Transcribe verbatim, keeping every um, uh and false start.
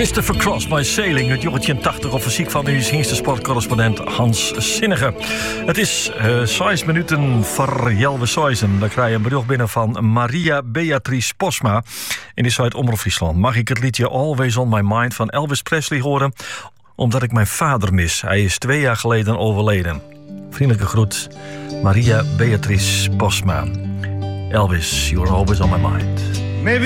Christopher Cross, My Sailing, het jongetje tachtig op fysiek van uw eerste sportcorrespondent Hans Zinnige. Het is uh, zes minuten voor Jelwe Soizen. Dan krijg je een bericht binnen van Maria Beatrice Posma in de Zuid-Omroep Friesland. Mag ik het liedje Always on My Mind van Elvis Presley horen? Omdat ik mijn vader mis. Hij is twee jaar geleden overleden. Vriendelijke groet, Maria Beatrice Posma. Elvis, you're always on my mind.